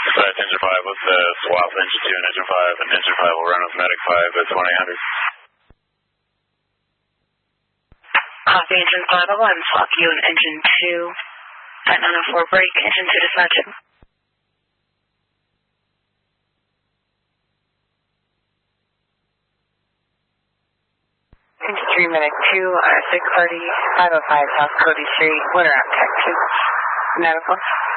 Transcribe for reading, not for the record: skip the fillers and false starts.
Dispatch engine 5 with the swap engine 2 and engine 5, and engine 5 will run with medic 5 at 2800. Copy engine 501, swap you and engine 2 at 904 break, engine 2 dispatching. Engine 3 medic 2, 630, 505 South Cody Street, Winter Tech 2, medical.